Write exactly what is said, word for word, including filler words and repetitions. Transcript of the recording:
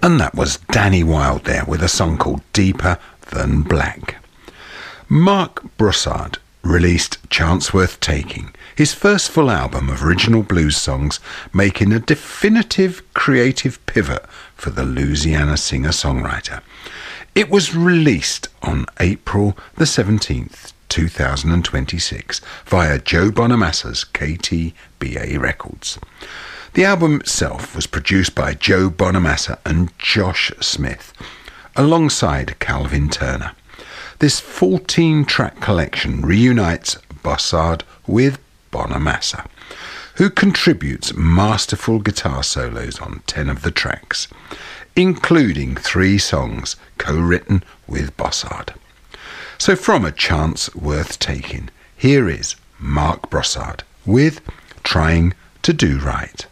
And that was Danny Wilde there with a song called Deeper Than Black. Mark Brossard released Chance Worth Taking, his first full album of original blues songs, making a definitive creative pivot for the Louisiana singer-songwriter. It was released on April the seventeenth, two thousand twenty-six via Joe Bonamassa's K T B A Records. The album itself was produced by Joe Bonamassa and Josh Smith, alongside Calvin Turner. This fourteen-track collection reunites Brossard with Bonamassa, who contributes masterful guitar solos on ten of the tracks, including three songs co-written with Brossard. So from A Chance Worth Taking, here is Mark Brossard with Trying to Do Right.